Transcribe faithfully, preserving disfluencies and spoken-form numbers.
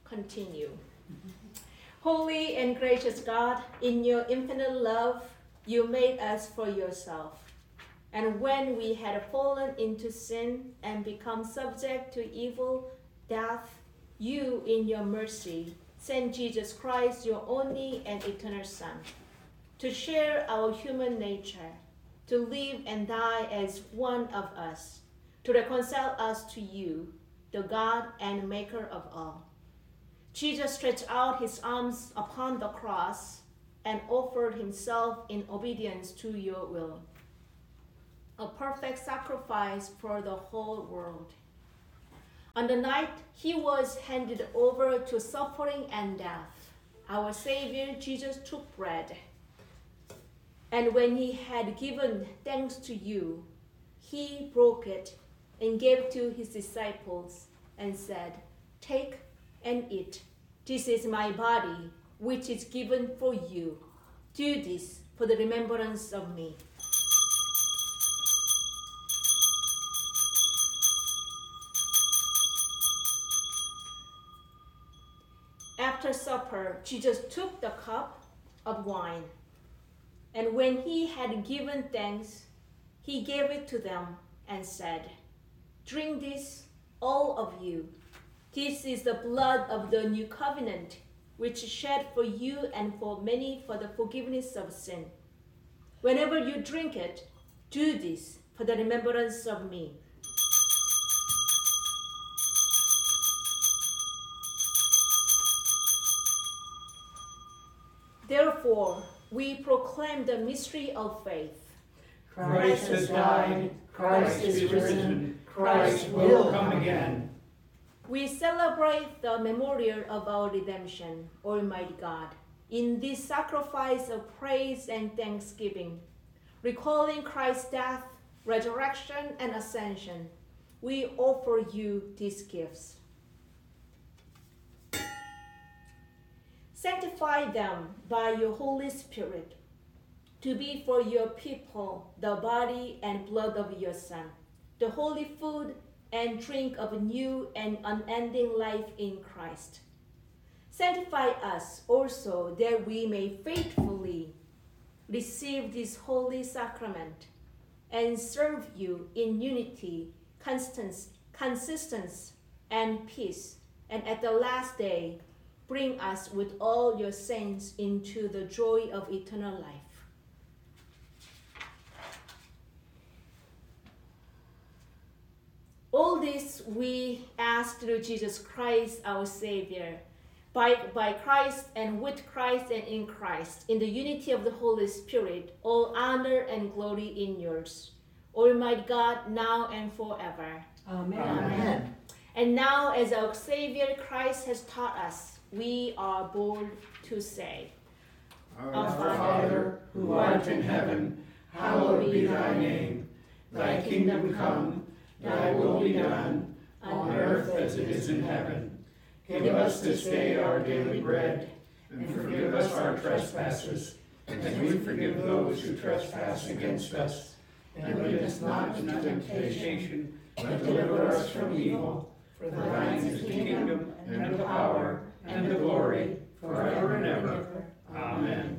continue. Holy and gracious God, in your infinite love, you made us for yourself. And when we had fallen into sin and become subject to evil, death, you, in your mercy, sent Jesus Christ, your only and eternal Son, to share our human nature, to live and die as one of us, to reconcile us to you, the God and maker of all. Jesus stretched out his arms upon the cross and offered himself in obedience to your will, a perfect sacrifice for the whole world. On the night he was handed over to suffering and death, our Savior Jesus took bread, and when he had given thanks to you, he broke it and gave to his disciples and said, "Take and eat. This is my body, which is given for you. Do this for the remembrance of me." After supper, Jesus took the cup of wine, and when he had given thanks, he gave it to them and said, "Drink this, all of you. This is the blood of the new covenant, which is shed for you and for many for the forgiveness of sin. Whenever you drink it, do this for the remembrance of me." Therefore, we proclaim the mystery of faith. Christ has died, Christ is risen, Christ will come again. We celebrate the memorial of our redemption, Almighty God, in this sacrifice of praise and thanksgiving. Recalling Christ's death, resurrection, and ascension, we offer you these gifts. Sanctify them by your Holy Spirit, to be for your people the body and blood of your Son, the holy food and drink of new and unending life in Christ. Sanctify us also, that we may faithfully receive this holy sacrament and serve you in unity, constance, consistency, and peace, and at the last day, bring us with all your saints into the joy of eternal life. All this we ask through Jesus Christ, our Savior, by, by Christ and with Christ and in Christ, in the unity of the Holy Spirit, all honor and glory in yours, Almighty God, now and forever. Amen. Amen. And now, as our Savior Christ has taught us, we are bold to say, Our Father, who art in heaven, hallowed be thy name. Thy kingdom come, thy will be done, on earth as it is in heaven. Give us this day our daily bread, and forgive us our trespasses, as we forgive those who trespass against us. And lead us not into temptation, but deliver us from evil. For thine is the kingdom, and the power, and the glory, forever and ever. Amen.